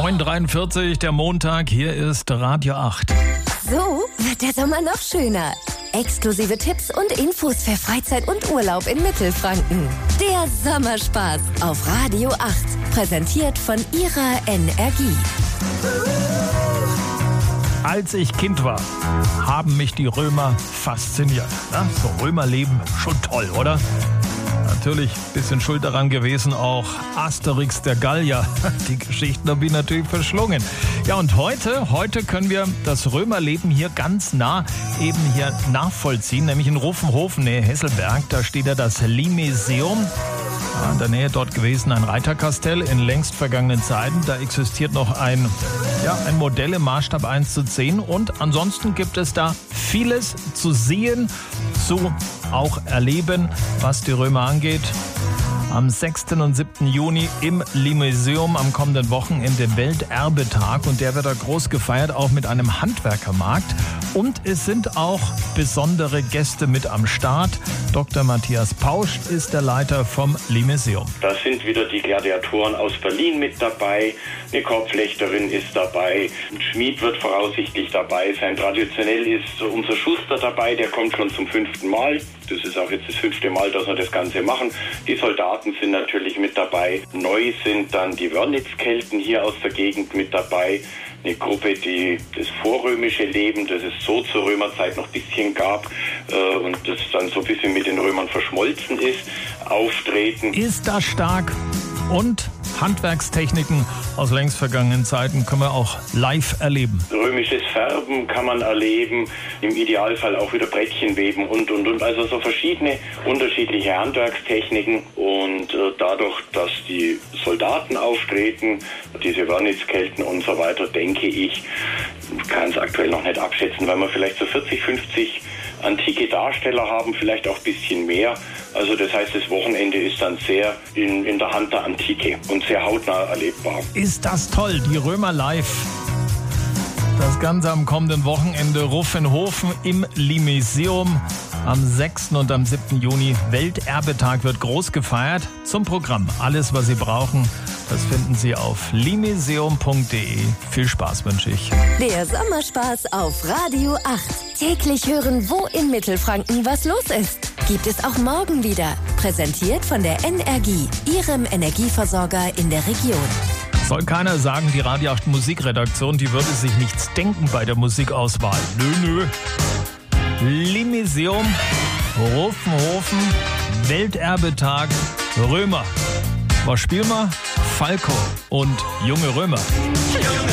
9:43, der Montag, hier ist Radio 8. So wird der Sommer noch schöner. Exklusive Tipps und Infos für Freizeit und Urlaub in Mittelfranken. Der Sommerspaß auf Radio 8. Präsentiert von ihrer Energie. Als ich Kind war, haben mich die Römer fasziniert. Na, so Römerleben, schon toll, oder? Natürlich ein bisschen schuld daran gewesen auch Asterix der Gallier. Die Geschichten habe ich natürlich verschlungen. Ja, und heute können wir das Römerleben hier ganz nah eben hier nachvollziehen, nämlich in Ruffenhofen, Nähe Hesselberg. Da steht ja das Limeseum. Ja, in der Nähe dort gewesen ein Reiterkastell in längst vergangenen Zeiten. Da existiert noch ein Modell im Maßstab 1:10. Und ansonsten gibt es da vieles zu sehen, zu auch erleben, was die Römer angeht. Am 6. und 7. Juni im Limeseum am kommenden Wochenende Welterbetag. Und der wird da groß gefeiert, auch mit einem Handwerkermarkt. Und es sind auch besondere Gäste mit am Start. Dr. Matthias Pausch ist der Leiter vom Limeseum. Da sind wieder die Gladiatoren aus Berlin mit dabei. Eine Korbflechterin ist dabei. Ein Schmied wird voraussichtlich dabei sein. Traditionell ist unser Schuster dabei. Der kommt schon zum 5. Mal. Das ist auch jetzt das 5. Mal, dass wir das Ganze machen. Die Soldaten sind natürlich mit dabei. Neu sind dann die Wörnitzkelten hier aus der Gegend mit dabei. Eine Gruppe, die das vorrömische Leben, das es so zur Römerzeit noch ein bisschen gab und das dann so ein bisschen mit den Römern verschmolzen ist, auftreten. Ist das stark? Und Handwerkstechniken aus längst vergangenen Zeiten können wir auch live erleben. Römisches Färben kann man erleben, im Idealfall auch wieder Brettchen weben und. Also so verschiedene unterschiedliche Handwerkstechniken und dadurch, dass die Soldaten auftreten, diese Wörnitzkelten und so weiter, denke ich, kann es aktuell noch nicht abschätzen, weil wir vielleicht so 40, 50 antike Darsteller haben, vielleicht auch ein bisschen mehr. Also das heißt, das Wochenende ist dann sehr in der Hand der Antike und sehr hautnah erlebbar. Ist das toll, die Römer live. Das Ganze am kommenden Wochenende Ruffenhofen im Limeseum. Am 6. und am 7. Juni Welterbetag wird groß gefeiert. Zum Programm alles, was Sie brauchen, das finden Sie auf limeseum.de. Viel Spaß wünsche ich. Der Sommerspaß auf Radio 8. Täglich hören, wo in Mittelfranken was los ist. Gibt es auch morgen wieder. Präsentiert von der Energie, Ihrem Energieversorger in der Region. Soll keiner sagen, die Radio 8 Musikredaktion, die würde sich nichts denken bei der Musikauswahl. Nö. Limeseum, Ruffenhofen, Welterbetag, Römer. Was spielen wir? Falco und Junge Römer.